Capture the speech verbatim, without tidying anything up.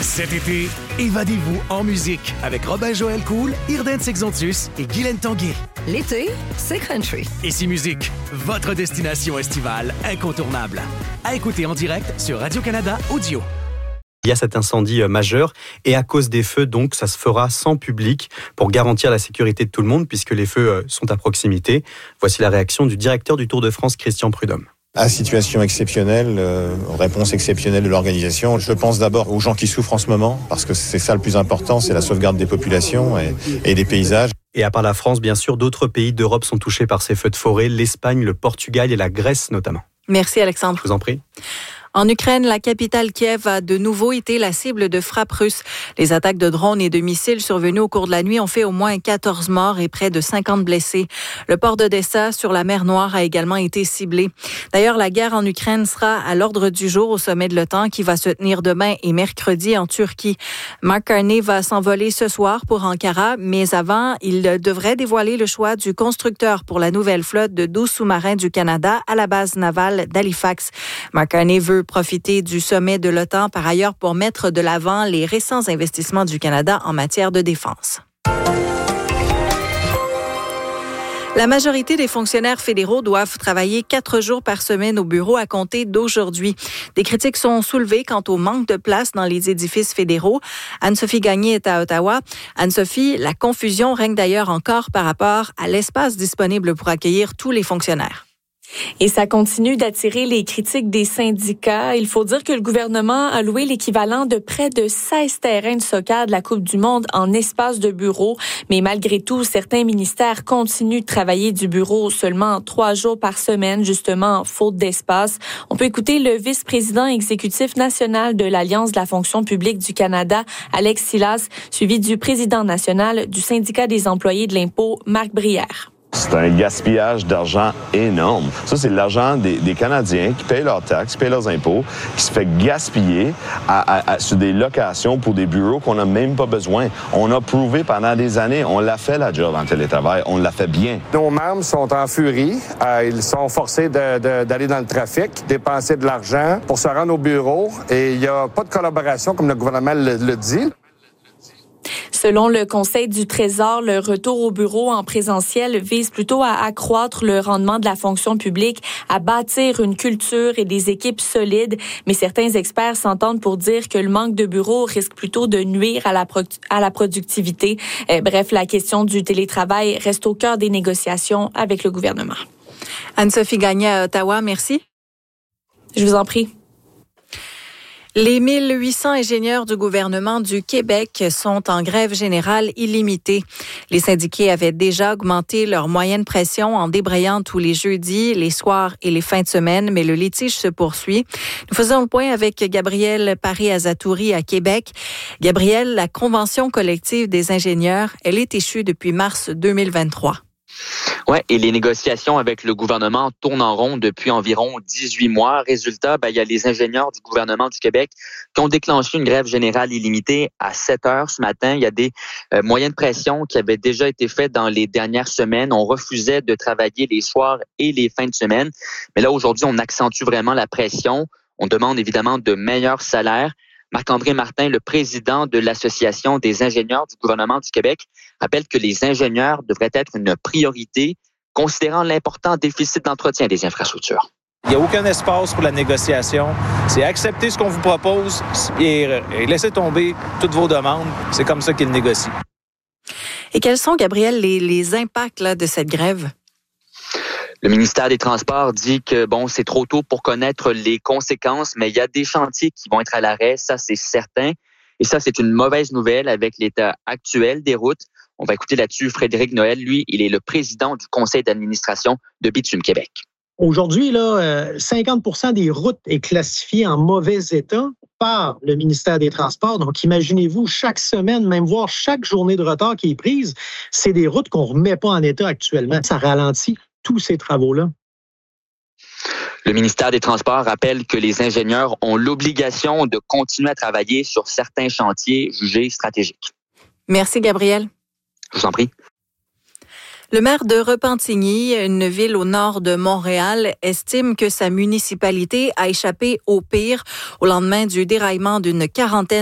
Cet été, évadez-vous en musique avec Robin-Joël Cool, Irden Sexontus et Guylaine Tanguay. L'été, c'est country. Ici Musique, votre destination estivale incontournable. À écouter en direct sur Radio-Canada Audio. Il y a cet incendie majeur et à cause des feux, donc, ça se fera sans public pour garantir la sécurité de tout le monde puisque les feux sont à proximité. Voici la réaction du directeur du Tour de France, Christian Prudhomme. À situation exceptionnelle, euh, réponse exceptionnelle de l'organisation. Je pense d'abord aux gens qui souffrent en ce moment, parce que c'est ça le plus important, c'est la sauvegarde des populations et, et des paysages. Et à part la France, bien sûr, d'autres pays d'Europe sont touchés par ces feux de forêt, l'Espagne, le Portugal et la Grèce notamment. Merci Alexandre. Je vous en prie. En Ukraine, la capitale Kiev a de nouveau été la cible de frappes russes. Les attaques de drones et de missiles survenues au cours de la nuit ont fait au moins quatorze morts et près de cinquante blessés. Le port d'Odessa sur la mer Noire a également été ciblé. D'ailleurs, la guerre en Ukraine sera à l'ordre du jour au sommet de l'OTAN qui va se tenir demain et mercredi en Turquie. Mark Carney va s'envoler ce soir pour Ankara, mais avant, il devrait dévoiler le choix du constructeur pour la nouvelle flotte de douze sous-marins du Canada à la base navale d'Halifax. Mark Carney veut profiter du sommet de l'OTAN par ailleurs pour mettre de l'avant les récents investissements du Canada en matière de défense. La majorité des fonctionnaires fédéraux doivent travailler quatre jours par semaine au bureau à compter d'aujourd'hui. Des critiques sont soulevées quant au manque de place dans les édifices fédéraux. Anne-Sophie Gagné est à Ottawa. Anne-Sophie, la confusion règne d'ailleurs encore par rapport à l'espace disponible pour accueillir tous les fonctionnaires. Et ça continue d'attirer les critiques des syndicats. Il faut dire que le gouvernement a loué l'équivalent de près de seize terrains de soccer de la Coupe du Monde en espace de bureau. Mais malgré tout, certains ministères continuent de travailler du bureau seulement trois jours par semaine, justement, faute d'espace. On peut écouter le vice-président exécutif national de l'Alliance de la fonction publique du Canada, Alex Silas, suivi du président national du syndicat des employés de l'impôt, Marc Brière. C'est un gaspillage d'argent énorme. Ça, c'est l'argent des, des Canadiens qui payent leurs taxes, qui payent leurs impôts, qui se fait gaspiller à, à, à, sur des locations pour des bureaux qu'on n'a même pas besoin. On a prouvé pendant des années, on l'a fait la job en télétravail, on l'a fait bien. Nos membres sont en furie. Euh, ils sont forcés de, de, d'aller dans le trafic, dépenser de l'argent pour se rendre au bureau. Et il n'y a pas de collaboration, comme le gouvernement le, le dit. Selon le Conseil du Trésor, le retour au bureau en présentiel vise plutôt à accroître le rendement de la fonction publique, à bâtir une culture et des équipes solides. Mais certains experts s'entendent pour dire que le manque de bureaux risque plutôt de nuire à la, pro- à la productivité. Euh, bref, la question du télétravail reste au cœur des négociations avec le gouvernement. Anne-Sophie Gagné à Ottawa, merci. Je vous en prie. Les mille huit cents ingénieurs du gouvernement du Québec sont en grève générale illimitée. Les syndiqués avaient déjà augmenté leur moyenne pression en débrayant tous les jeudis, les soirs et les fins de semaine, mais le litige se poursuit. Nous faisons le point avec Gabrielle Paré-Azatouri à Québec. Gabrielle, la convention collective des ingénieurs, elle est échue depuis mars deux mille vingt-trois. Oui, et les négociations avec le gouvernement tournent en rond depuis environ dix-huit mois. Résultat, ben, il y a les ingénieurs du gouvernement du Québec qui ont déclenché une grève générale illimitée à sept heures ce matin. Il y a des euh, moyens de pression qui avaient déjà été faits dans les dernières semaines. On refusait de travailler les soirs et les fins de semaine. Mais là, aujourd'hui, on accentue vraiment la pression. On demande évidemment de meilleurs salaires. Marc-André Martin, le président de l'Association des ingénieurs du gouvernement du Québec, rappelle que les ingénieurs devraient être une priorité, considérant l'important déficit d'entretien des infrastructures. Il n'y a aucun espace pour la négociation. C'est accepter ce qu'on vous propose et laisser tomber toutes vos demandes. C'est comme ça qu'ils négocient. Et quels sont, Gabriel, les, les impacts là, de cette grève? Le ministère des Transports dit que bon, c'est trop tôt pour connaître les conséquences, mais il y a des chantiers qui vont être à l'arrêt, ça c'est certain. Et ça, c'est une mauvaise nouvelle avec l'état actuel des routes. On va écouter là-dessus Frédéric Noël. Lui, il est le président du conseil d'administration de Bitume Québec. Aujourd'hui, là, cinquante pour cent des routes est classifiée en mauvais état par le ministère des Transports. Donc, imaginez-vous, chaque semaine, même voire chaque journée de retard qui est prise, c'est des routes qu'on ne remet pas en état actuellement. Ça ralentit tous ces travaux-là. Le ministère des Transports rappelle que les ingénieurs ont l'obligation de continuer à travailler sur certains chantiers jugés stratégiques. Merci, Gabriel. Je vous en prie. Le maire de Repentigny, une ville au nord de Montréal, estime que sa municipalité a échappé au pire au lendemain du déraillement d'une quarantaine